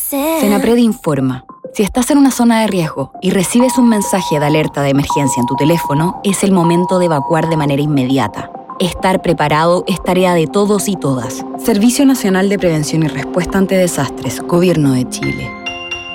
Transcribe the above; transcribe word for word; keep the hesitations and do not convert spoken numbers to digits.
hacer. Senapred informa. Si estás en una zona de riesgo y recibes un mensaje de alerta de emergencia en tu teléfono, es el momento de evacuar de manera inmediata. Estar preparado es tarea de todos y todas. Servicio Nacional de Prevención y Respuesta ante Desastres, Gobierno de Chile.